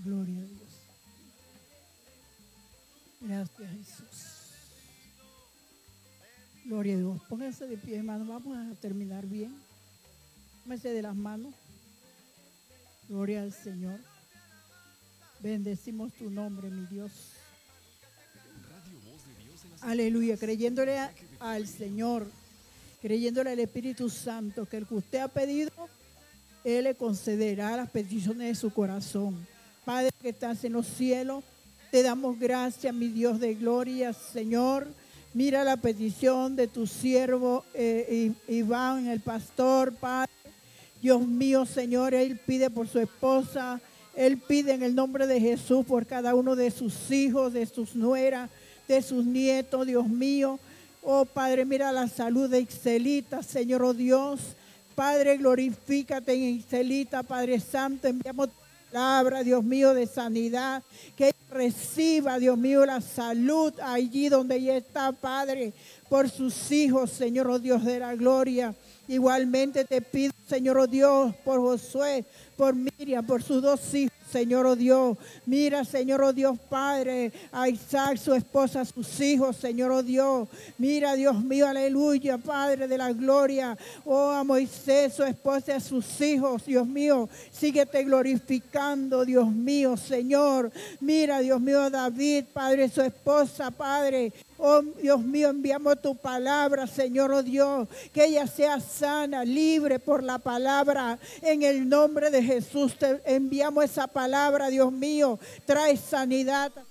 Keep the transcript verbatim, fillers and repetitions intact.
Gloria a Dios. Gracias, Jesús. Gloria a Dios. Pónganse de pie, hermano. Vamos a terminar bien. Pónganse de las manos. Gloria al Señor. Bendecimos tu nombre, mi Dios. Aleluya. Creyéndole a, al Señor, creyéndole al Espíritu Santo, que el que usted ha pedido, Él le concederá las peticiones de su corazón. Padre que estás en los cielos, te damos gracias, mi Dios de gloria, Señor. Mira la petición de tu siervo eh, Iván, el pastor, Padre. Dios mío, Señor, Él pide por su esposa, Él pide en el nombre de Jesús por cada uno de sus hijos, de sus nueras, de sus nietos, Dios mío. Oh, Padre, mira la salud de Ixelita, Señor, oh Dios. Padre, glorifícate en Ixelita, Padre Santo, enviamos palabra, Dios mío, de sanidad, que ella reciba, Dios mío, la salud allí donde ella está, Padre, por sus hijos, Señor, oh Dios de la gloria. Igualmente te pido, Señor, oh Dios, por Josué, por Miriam, por sus dos hijos, Señor, oh Dios. Mira, Señor, oh Dios, Padre, a Isaac, su esposa, sus hijos, Señor, oh Dios. Mira, Dios mío, aleluya, Padre de la gloria. Oh, a Moisés, su esposa, a sus hijos, Dios mío. Síguete glorificando, Dios mío, Señor. Mira, Dios mío, a David, Padre, su esposa, Padre. Oh, Dios mío, enviamos tu palabra, Señor, oh Dios, que ella sea sana, libre por la palabra. En el nombre de Jesús te enviamos esa palabra, Dios mío. Trae sanidad.